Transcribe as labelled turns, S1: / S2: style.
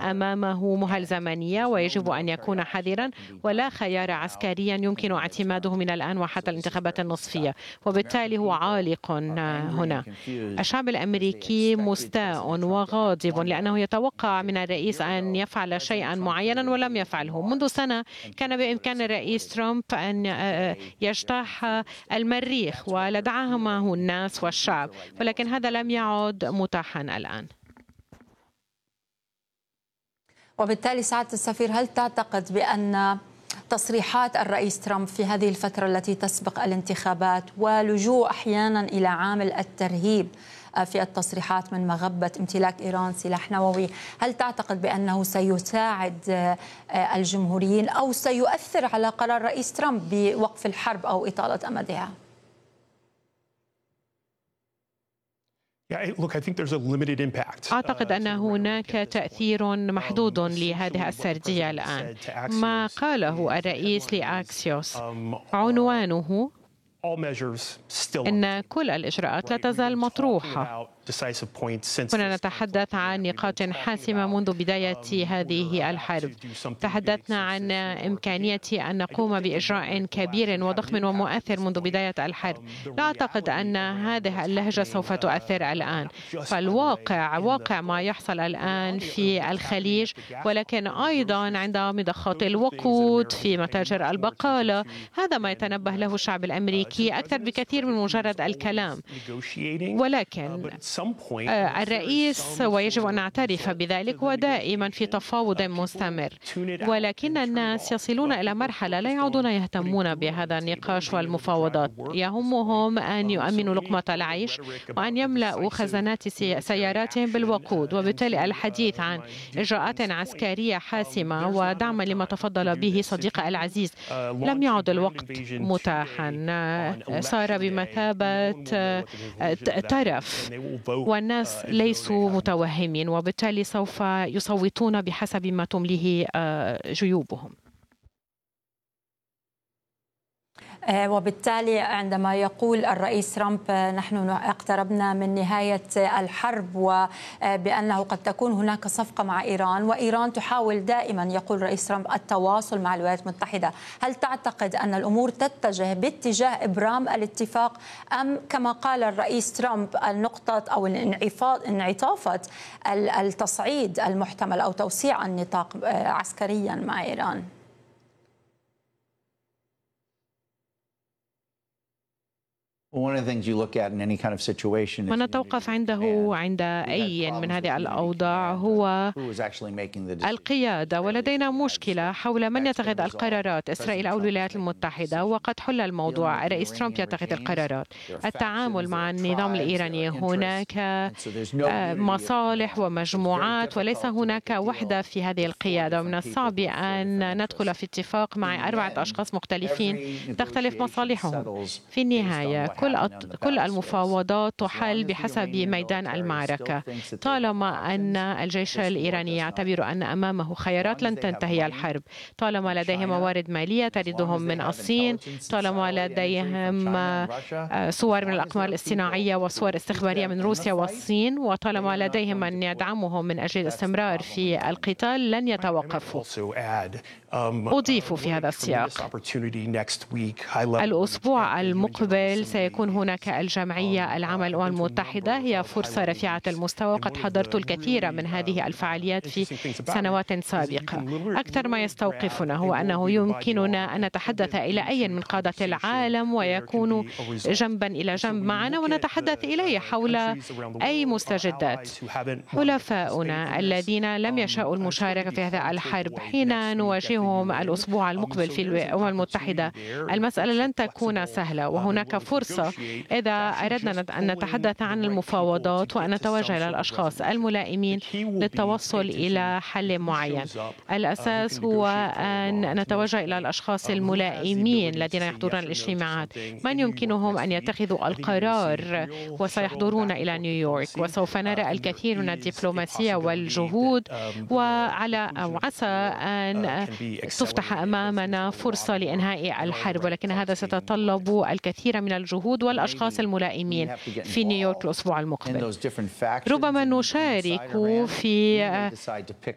S1: أمامه مهل زمنية ويجب أن يكون حذرا، ولا خيار عسكريا يمكن اعتماده من الآن وحتى الانتخابات النصفية، وبالتالي هو عالق هنا. الشعب الأمريكي مستاء وغاضب لأنه يتوقع من الرئيس أن يفعل شيئا معينا ولم يفعله. منذ سنة كان بإمكان الرئيس ترامب أن يجتاح المريخ ولدعمه الناس والشعب، ولكن هذا لم يعد متاحا الآن.
S2: وبالتالي سعادة السفير، هل تعتقد بأن تصريحات الرئيس ترامب في هذه الفترة التي تسبق الانتخابات ولجوء أحيانا إلى عامل الترهيب في التصريحات من مغبة امتلاك إيران سلاح نووي، هل تعتقد بأنه سيساعد الجمهوريين أو سيؤثر على قرار رئيس ترامب بوقف الحرب أو إطالة أمدها؟
S1: أعتقد أن هناك تأثير محدود لهذه السردية الآن. ما قاله الرئيس لأكسيوس عنوانه إن كل الإجراءات لا تزال مطروحة. كنا نتحدث عن نقاط حاسمة منذ بداية هذه الحرب. تحدثنا عن إمكانية أن نقوم بإجراء كبير وضخم ومؤثر منذ بداية الحرب. لا أعتقد أن هذه اللهجة سوف تؤثر الآن، فالواقع واقع ما يحصل الآن في الخليج، ولكن أيضا عند مضخات الوقود في متاجر البقالة. هذا ما يتنبه له الشعب الأمريكي أكثر بكثير من مجرد الكلام. ولكن الرئيس، ويجب أن نعترف بذلك، ودائما في تفاوض مستمر، ولكن الناس يصلون إلى مرحلة لا يعودون يهتمون بهذا النقاش والمفاوضات. يهمهم أن يؤمنوا لقمة العيش وأن يملأوا خزانات سياراتهم بالوقود، وبالتالي الحديث عن إجراءات عسكرية حاسمة ودعما لما تفضل به صديقي العزيز لم يعد الوقت متاحا. صار بمثابة ترف، والناس ليسوا متوهمين، وبالتالي سوف يصوتون بحسب ما تمليه جيوبهم.
S2: وبالتالي عندما يقول الرئيس ترامب نحن اقتربنا من نهاية الحرب وبأنه قد تكون هناك صفقة مع إيران، وإيران تحاول دائما، يقول الرئيس ترامب، التواصل مع الولايات المتحدة، هل تعتقد أن الأمور تتجه باتجاه إبرام الاتفاق، أم كما قال الرئيس ترامب النقطة أو انعطافة التصعيد المحتمل أو توسيع النطاق عسكريا مع إيران؟
S1: ما نتوقف عنده عند أي من هذه الأوضاع هو القيادة، ولدينا مشكلة حول من يتخذ القرارات، إسرائيل أو الولايات المتحدة، وقد حل الموضوع. الرئيس ترامب يتخذ القرارات. التعامل مع النظام الإيراني، هناك مصالح ومجموعات وليس هناك وحدة في هذه القيادة، ومن الصعب أن ندخل في اتفاق مع 4 أشخاص مختلفين تختلف مصالحهم. في النهاية كل المفاوضات تحل بحسب ميدان المعركة. طالما أن الجيش الإيراني يعتبر أن أمامه خيارات لن تنتهي الحرب، طالما لديهم موارد مالية تردهم من الصين، طالما لديهم صور من الأقمار الاصطناعية وصور استخبارية من روسيا والصين، وطالما لديهم من يدعمهم من أجل الاستمرار في القتال، لن يتوقفوا. أضيف في هذا السياق، الأسبوع المقبل سيكون هناك الجمعية العامة للأمم المتحدة. هي فرصة رفيعة المستوى، وقد حضرت الكثير من هذه الفعاليات في سنوات سابقة. أكثر ما يستوقفنا هو أنه يمكننا أن نتحدث إلى أي من قادة العالم ويكون جنبا إلى جنب معنا ونتحدث إليه حول أي مستجدات. حلفاؤنا الذين لم يشاءوا المشاركة في هذه الحرب، حين نواجههم الأسبوع المقبل في الأمم المتحدة، المسألة لن تكون سهلة، وهناك فرصة إذا أردنا أن نتحدث عن المفاوضات وأن نتوجه إلى الأشخاص الملائمين للتوصل إلى حل معين. الأساس هو أن نتوجه إلى الأشخاص الملائمين الذين يحضرون الاجتماعات، من يمكنهم أن يتخذوا القرار وسيحضرون إلى نيويورك، وسوف نرى الكثير من الدبلوماسية والجهود، وعلى أو عسى أن تفتح أمامنا فرصة لإنهاء الحرب، ولكن هذا سيتطلب الكثير من الجهود والأشخاص الملائمين في نيويورك الأسبوع المقبل. ربما نشارك في